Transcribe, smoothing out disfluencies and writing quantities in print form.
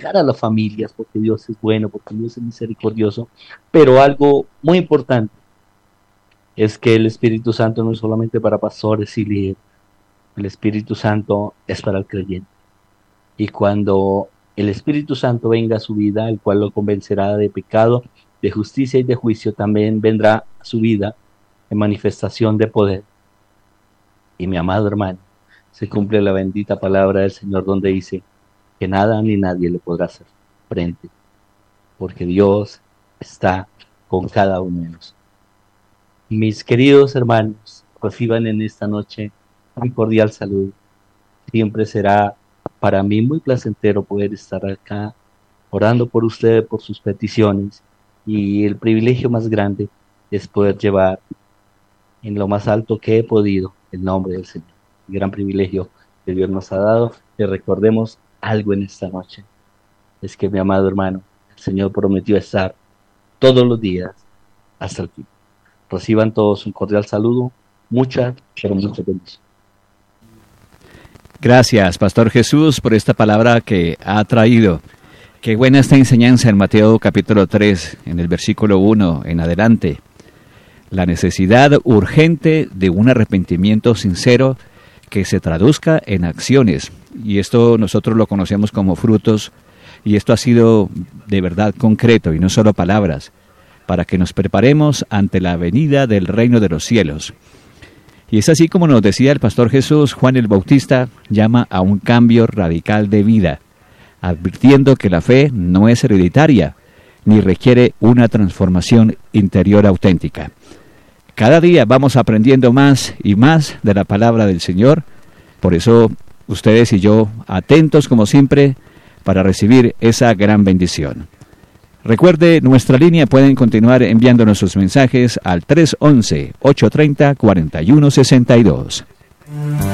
edificar a las familias, porque Dios es bueno, porque Dios es misericordioso, pero algo muy importante es que el Espíritu Santo no es solamente para pastores y líderes, el Espíritu Santo es para el creyente. Y cuando el Espíritu Santo venga a su vida, el cual lo convencerá de pecado, de justicia y de juicio, también vendrá a su vida en manifestación de poder. Y mi amado hermano, se cumple la bendita palabra del Señor donde dice que nada ni nadie le podrá hacer frente, porque Dios está con cada uno de nosotros. Mis queridos hermanos, reciban en esta noche un cordial saludo. Siempre será para mí muy placentero poder estar acá orando por ustedes, por sus peticiones, y el privilegio más grande es poder llevar en lo más alto que he podido el nombre del Señor. El gran privilegio que Dios nos ha dado. Que recordemos algo en esta noche. Es que mi amado hermano, el Señor prometió estar todos los días hasta el fin. Reciban todos un cordial saludo. Muchas, pero muchas bendiciones. Gracias, Pastor Jesús, por esta palabra que ha traído. Qué buena esta enseñanza en Mateo capítulo 3, en el versículo 1 en adelante. La necesidad urgente de un arrepentimiento sincero que se traduzca en acciones. Y esto nosotros lo conocemos como frutos, y esto ha sido de verdad concreto y no solo palabras, para que nos preparemos ante la venida del reino de los cielos. Y es así como nos decía el Pastor Jesús. Juan el Bautista llama a un cambio radical de vida, advirtiendo que la fe no es hereditaria, ni requiere una transformación interior auténtica. Cada día vamos aprendiendo más y más de la palabra del Señor. Por eso, ustedes y yo, atentos como siempre, para recibir esa gran bendición. Recuerde, nuestra línea, pueden continuar enviándonos sus mensajes al 311-830-4162.